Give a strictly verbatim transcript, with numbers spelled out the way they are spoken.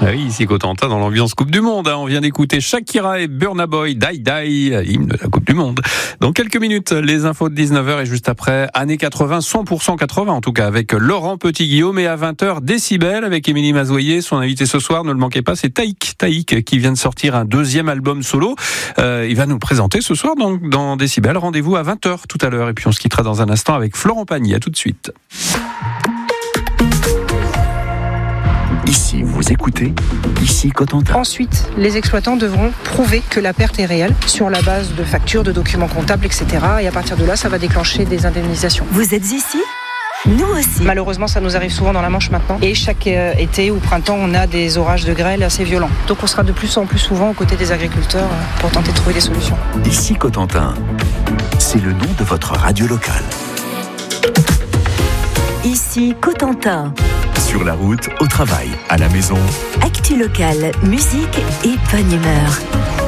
Ah oui, ici Cotentin dans l'ambiance Coupe du Monde. Hein. On vient d'écouter Shakira et Burna Boy, Die Die, hymne de la Coupe du Monde. Dans quelques minutes, les infos de dix-neuf heures et juste après, années quatre-vingts, cent pour cent quatre-vingts en tout cas, avec Laurent Petit-Guillaume et à vingt heures, Décibel avec Émilie Mazoyer. Son invité ce soir, ne le manquez pas, c'est Taïk. Taïk qui vient de sortir un deuxième album solo. Euh, il va nous présenter ce soir donc dans Décibel. Rendez-vous à vingt heures tout à l'heure et puis on se quittera dans un instant avec Florent Pagny. À tout de suite. Ici, vous écoutez, ici Cotentin. Ensuite, les exploitants devront prouver que la perte est réelle sur la base de factures, de documents comptables, et cetera. Et à partir de là, ça va déclencher des indemnisations. Vous êtes ici ? Nous aussi. Malheureusement, ça nous arrive souvent dans la Manche maintenant. Et chaque euh, été ou printemps, on a des orages de grêle assez violents. Donc on sera de plus en plus souvent aux côtés des agriculteurs euh, pour tenter de trouver des solutions. Ici Cotentin, c'est le nom de votre radio locale. Ici Cotentin. Sur la route, au travail, à la maison. Actu locale, musique et bonne humeur.